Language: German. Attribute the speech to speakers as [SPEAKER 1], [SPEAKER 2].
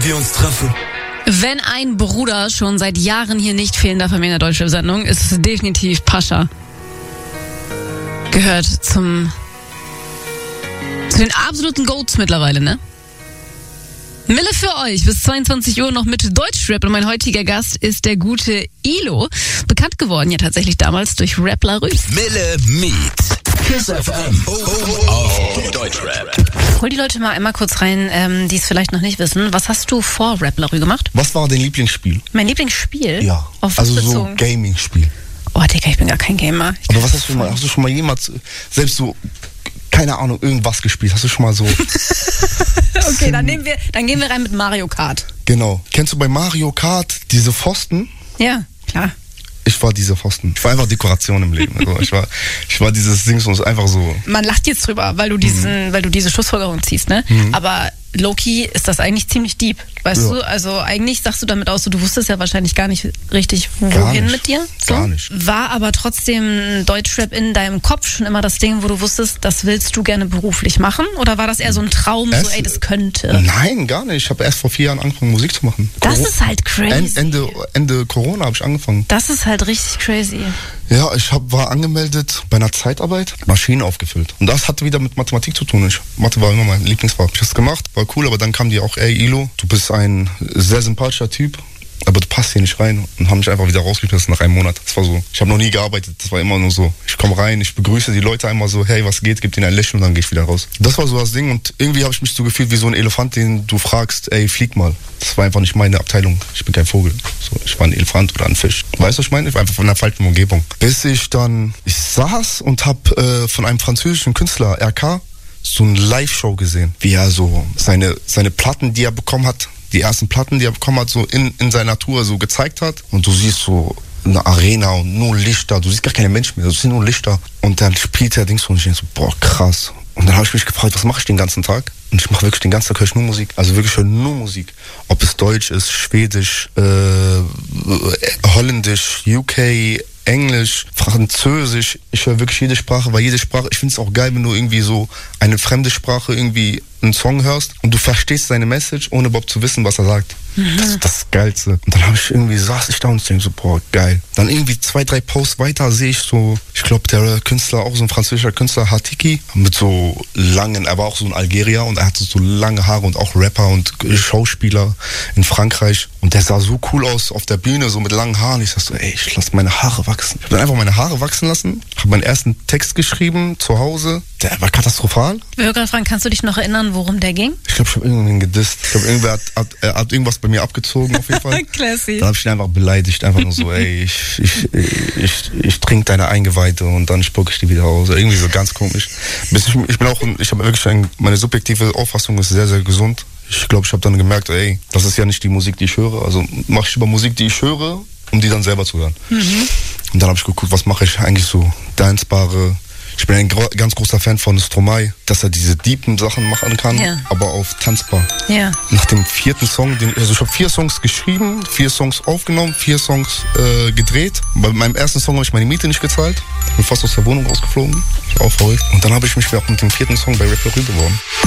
[SPEAKER 1] wir uns treffen.
[SPEAKER 2] Wenn ein Bruder schon seit Jahren hier nicht fehlen darf in der Deutschrap-Sendung, ist es definitiv Pascha. Gehört zu den absoluten Goats mittlerweile, ne? Mille für euch bis 22 Uhr noch mit Deutschrap und mein heutiger Gast ist der gute Ilo. Bekannt geworden ja tatsächlich damals durch Rap La Rue.
[SPEAKER 1] Mille Meet. KISS FM. Auf Deutschrap.
[SPEAKER 2] Hol die Leute mal einmal kurz rein, die es vielleicht noch nicht wissen. Was hast du vor Rap La Rue gemacht?
[SPEAKER 3] Was war dein Lieblingsspiel?
[SPEAKER 2] Mein Lieblingsspiel?
[SPEAKER 3] Ja,
[SPEAKER 2] auf was
[SPEAKER 3] also
[SPEAKER 2] bezogen?
[SPEAKER 3] So Gaming-Spiel.
[SPEAKER 2] Oh, Digga, ich bin gar kein Gamer.
[SPEAKER 3] Aber was hast du schon mal jemals, selbst so, keine Ahnung, irgendwas gespielt? Hast du schon mal so...
[SPEAKER 2] Okay, dann gehen wir rein mit Mario Kart.
[SPEAKER 3] Genau. Kennst du bei Mario Kart diese Pfosten?
[SPEAKER 2] Ja, klar.
[SPEAKER 3] Ich war diese Pfosten. Ich war einfach Dekoration im Leben. Also ich war dieses Ding so einfach so.
[SPEAKER 2] Man lacht jetzt drüber, weil du diese Schlussfolgerung ziehst, ne? Aber low-key ist das eigentlich ziemlich deep, weißt du? Also eigentlich sagst du damit aus, du wusstest ja wahrscheinlich gar nicht richtig, wohin mit dir. So.
[SPEAKER 3] Gar nicht.
[SPEAKER 2] War aber trotzdem Deutschrap in deinem Kopf schon immer das Ding, wo du wusstest, das willst du gerne beruflich machen? Oder war das eher so ein Traum, so ey, das könnte?
[SPEAKER 3] Nein, gar nicht. Ich habe erst vor 4 Jahren angefangen, Musik zu machen.
[SPEAKER 2] Das ist halt crazy.
[SPEAKER 3] Ende Corona habe ich angefangen.
[SPEAKER 2] Das ist halt richtig crazy.
[SPEAKER 3] Ja, ich war angemeldet bei einer Zeitarbeit, Maschinen aufgefüllt. Und das hatte wieder mit Mathematik zu tun. Mathe war immer mein Lieblingsfach. Ich habe das gemacht, war cool, aber dann kam die auch, ey Ilo, du bist ein sehr sympathischer Typ, aber du passt hier nicht rein. Und haben mich einfach wieder rausgeschmissen nach einem Monat. Das war so, ich habe noch nie gearbeitet, das war immer nur so, ich komme rein, ich begrüße die Leute einmal so, hey, was geht, gib denen ein Lächeln und dann gehe ich wieder raus. Das war so das Ding und irgendwie habe ich mich so gefühlt wie so ein Elefant, den du fragst, ey, flieg mal. Das war einfach nicht meine Abteilung, ich bin kein Vogel. So, ich war ein Elefant oder ein Fisch. Weißt du, was ich meine? Ich war einfach von einer falschen Umgebung. Bis ich saß und habe von einem französischen Künstler, RK, so eine Live-Show gesehen, wie er so seine Platten, die er bekommen hat, die ersten Platten, die er bekommen hat, so in seiner Tour so gezeigt hat. Und du siehst so eine Arena und nur Lichter, du siehst gar keine Menschen mehr, du siehst nur Lichter. Und dann spielt er Dings und ich denke so, boah, krass. Und dann habe ich mich gefragt, was mache ich den ganzen Tag? Und ich mache wirklich den ganzen Tag, höre ich nur Musik. Also wirklich höre nur Musik. Ob es Deutsch ist, Schwedisch, Holländisch, UK, Englisch, Französisch. Ich höre wirklich jede Sprache, weil jede Sprache, ich finde es auch geil, wenn du irgendwie so eine fremde Sprache irgendwie einen Song hörst und du verstehst seine Message, ohne überhaupt zu wissen, was er sagt. Das ist das Geilste. Und dann saß ich da und denke so, boah, geil. Dann irgendwie 2, 3 Posts weiter sehe ich so, ich glaube, der Künstler, auch so ein französischer Künstler, Hatiki, mit so langen, er war auch so ein Algerier und er hatte so lange Haare und auch Rapper und Schauspieler in Frankreich. Und der sah so cool aus auf der Bühne, so mit langen Haaren. Ich sag so, ey, ich lasse meine Haare wachsen. Ich habe dann einfach meine Haare wachsen lassen, habe meinen ersten Text geschrieben zu Hause. Der war katastrophal.
[SPEAKER 2] Ich würde gerade fragen, kannst du dich noch erinnern, worum der ging?
[SPEAKER 3] Ich glaube, ich habe irgendwen gedisst. Ich glaube, irgendwer hat irgendwas bei mir abgezogen auf jeden Fall.
[SPEAKER 2] Classy.
[SPEAKER 3] Dann habe ich ihn einfach beleidigt, einfach nur so, ey, ich trinke deine Eingeweide und dann spucke ich die wieder aus. Irgendwie so ganz komisch. Ich habe wirklich meine subjektive Auffassung ist sehr, sehr gesund. Ich glaube, ich habe dann gemerkt, ey, das ist ja nicht die Musik, die ich höre. Also mache ich über Musik, die ich höre, um die dann selber zu hören. Und dann habe ich geguckt, was mache ich eigentlich so dancebare. Ich bin ein ganz großer Fan von Stromae, dass er diese deepen Sachen machen kann, aber auf tanzbar.
[SPEAKER 2] Ja.
[SPEAKER 3] Nach dem 4. Song, ich habe 4 Songs geschrieben, 4 Songs aufgenommen, 4 Songs gedreht. Bei meinem ersten Song habe ich meine Miete nicht gezahlt. Bin fast aus der Wohnung rausgeflogen. Ich auch verrückt. Und dann habe ich mich auch mit dem 4. Song bei Rap La Rue beworben.